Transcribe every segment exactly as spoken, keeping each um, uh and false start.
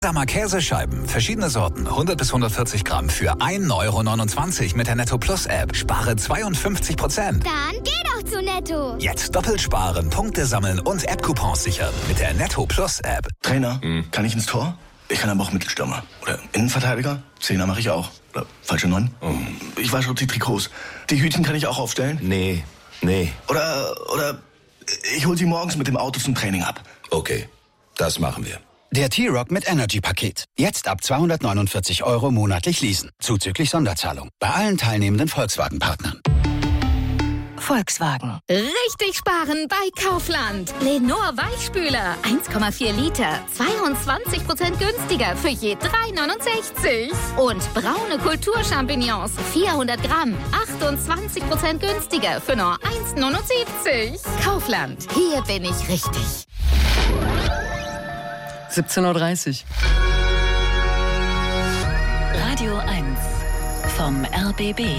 Summer Käsescheiben, verschiedene Sorten, hundert bis hundertvierzig Gramm für ein Euro neunundzwanzig mit der Netto Plus App. Spare zweiundfünfzig Prozent. Dann geh doch zu Netto. Jetzt doppelt sparen, Punkte sammeln und App-Coupons sichern mit der Netto Plus App. Trainer, hm. kann ich ins Tor? Ich kann aber auch Mittelstürmer. Oder Innenverteidiger? Zehner mache ich auch. Oder falsche Neun? Oh. Ich wasche die Trikots. Die Hütchen kann ich auch aufstellen? Nee, nee. Oder, oder ich hol sie morgens mit dem Auto zum Training ab. Okay, das machen wir. Der T-Rock mit Energy-Paket. Jetzt ab zweihundertneunundvierzig Euro monatlich leasen. Zuzüglich Sonderzahlung. Bei allen teilnehmenden Volkswagen-Partnern. Volkswagen. Richtig sparen bei Kaufland. Lenor Weichspüler. eins Komma vier Liter. zweiundzwanzig Prozent günstiger für je drei neunundsechzig. Und braune Kulturchampignons. vierhundert Gramm. achtundzwanzig Prozent günstiger für nur eins neunundsiebzig. Kaufland. Hier bin ich richtig. siebzehn Uhr dreißig. Radio eins vom R B B.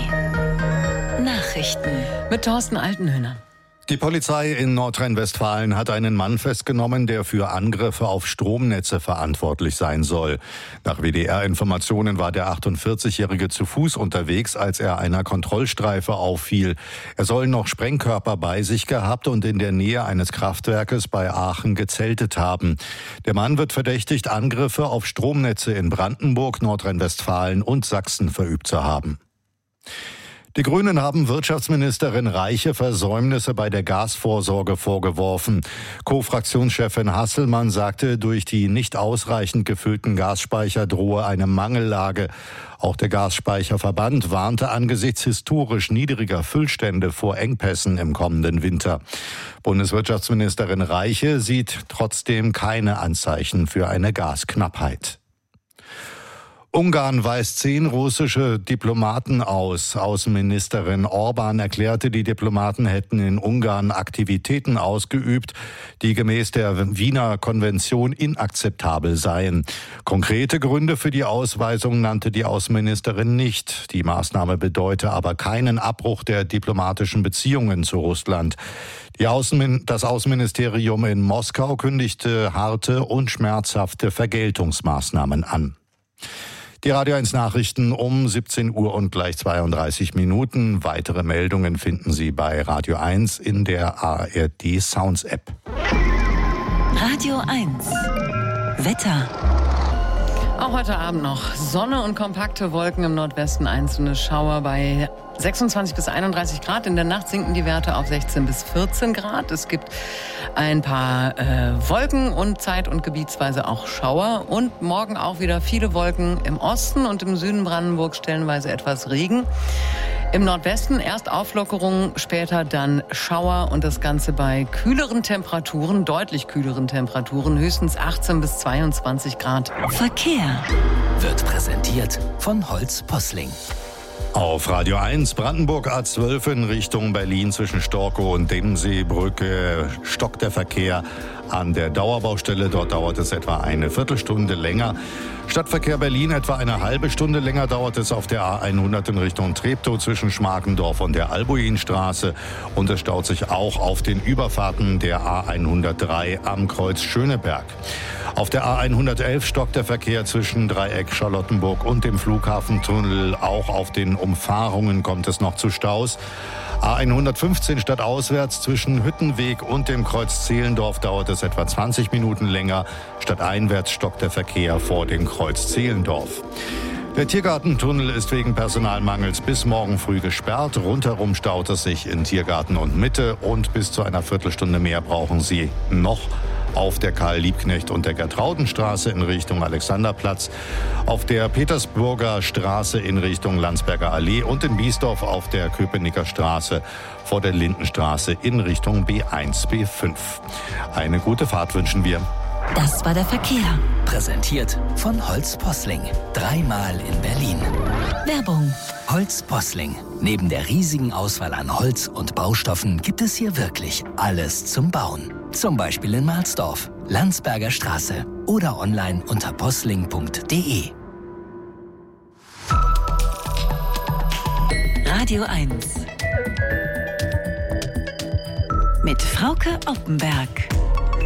Nachrichten mit Thorsten Altenhöhner. Die Polizei in Nordrhein-Westfalen hat einen Mann festgenommen, der für Angriffe auf Stromnetze verantwortlich sein soll. Nach W D R-Informationen war der achtundvierzigjährige zu Fuß unterwegs, als er einer Kontrollstreife auffiel. Er soll noch Sprengkörper bei sich gehabt und in der Nähe eines Kraftwerkes bei Aachen gezeltet haben. Der Mann wird verdächtigt, Angriffe auf Stromnetze in Brandenburg, Nordrhein-Westfalen und Sachsen verübt zu haben. Die Grünen haben Wirtschaftsministerin Reiche Versäumnisse bei der Gasvorsorge vorgeworfen. Co-Fraktionschefin Hasselmann sagte, durch die nicht ausreichend gefüllten Gasspeicher drohe eine Mangellage. Auch der Gasspeicherverband warnte angesichts historisch niedriger Füllstände vor Engpässen im kommenden Winter. Bundeswirtschaftsministerin Reiche sieht trotzdem keine Anzeichen für eine Gasknappheit. Ungarn weist zehn russische Diplomaten aus. Außenministerin Orban erklärte, die Diplomaten hätten in Ungarn Aktivitäten ausgeübt, die gemäß der Wiener Konvention inakzeptabel seien. Konkrete Gründe für die Ausweisung nannte die Außenministerin nicht. Die Maßnahme bedeute aber keinen Abbruch der diplomatischen Beziehungen zu Russland. Die Außenmin- das Außenministerium in Moskau kündigte harte und schmerzhafte Vergeltungsmaßnahmen an. Die Radio eins Nachrichten um siebzehn Uhr und gleich zweiunddreißig Minuten. Weitere Meldungen finden Sie bei Radio eins in der A R D Sounds App. Radio eins. Wetter. Auch heute Abend noch Sonne und kompakte Wolken im Nordwesten, einzelne Schauer bei sechsundzwanzig bis einunddreißig Grad. In der Nacht sinken die Werte auf sechzehn bis vierzehn Grad. Es gibt ein paar äh, Wolken und zeit- und gebietsweise auch Schauer. Und morgen auch wieder viele Wolken im Osten und im Süden Brandenburgs stellenweise etwas Regen. Im Nordwesten erst Auflockerung, später dann Schauer und das Ganze bei kühleren Temperaturen, deutlich kühleren Temperaturen, höchstens achtzehn bis zweiundzwanzig Grad. Verkehr wird präsentiert von Holz Posling. Auf Radio eins Brandenburg A zwölf in Richtung Berlin zwischen Storkow und Demseebrücke stockt der Verkehr an der Dauerbaustelle. Dort dauert es etwa eine Viertelstunde länger. Stadtverkehr Berlin etwa eine halbe Stunde länger dauert es auf der A hundert in Richtung Treptow zwischen Schmarkendorf und der Albuinstraße. Und es staut sich auch auf den Überfahrten der A hundertdrei am Kreuz Schöneberg. Auf der A hundertelf stockt der Verkehr zwischen Dreieck Charlottenburg und dem Flughafentunnel. Auch auf den Umfahrungen kommt es noch zu Staus. A hundertfünfzehn stadtauswärts zwischen Hüttenweg und dem Kreuz Zehlendorf dauert es etwa zwanzig Minuten länger. Stadteinwärts stockt der Verkehr vor dem Kreuz Zehlendorf. Der Tiergartentunnel ist wegen Personalmangels bis morgen früh gesperrt. Rundherum staut es sich in Tiergarten und Mitte und bis zu einer Viertelstunde mehr brauchen Sie noch auf der Karl-Liebknecht- und der Gertraudenstraße in Richtung Alexanderplatz, auf der Petersburger Straße in Richtung Landsberger Allee und in Biesdorf auf der Köpenicker Straße vor der Lindenstraße in Richtung B eins, B fünf. Eine gute Fahrt wünschen wir. Das war der Verkehr. Präsentiert von Holz Posling. Dreimal in Berlin. Werbung. Holz Posling. Neben der riesigen Auswahl an Holz und Baustoffen gibt es hier wirklich alles zum Bauen. Zum Beispiel in Mahlsdorf, Landsberger Straße oder online unter posling punkt de. Radio eins. Mit Frauke Oppenberg.